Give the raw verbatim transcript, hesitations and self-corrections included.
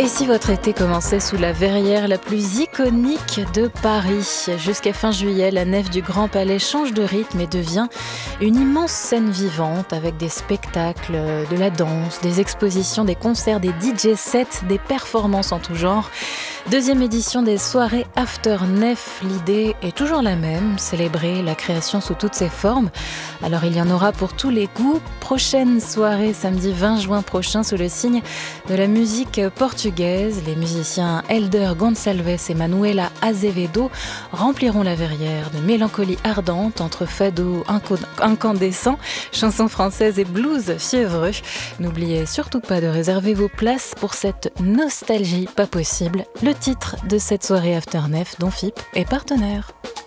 Et si votre été commençait sous la verrière la plus iconique de Paris? Jusqu'à fin juillet, la nef du Grand Palais change de rythme et devient une immense scène vivante avec des spectacles, de la danse, des expositions, des concerts, des D J sets, des performances en tout genre. Deuxième édition des soirées After Nef. L'idée est toujours la même, célébrer la création sous toutes ses formes. Alors il y en aura pour tous les goûts. Prochaine soirée samedi vingt juin prochain sous le signe de la musique portugaise. Les musiciens Helder Gonçalves et Manuela Azevedo rempliront la verrière de mélancolie ardente entre fado incandescent, chansons françaises et blues fiévreux. N'oubliez surtout pas de réserver vos places pour cette nostalgie pas possible. Le titre de cette soirée After Nef dont F I P est partenaire.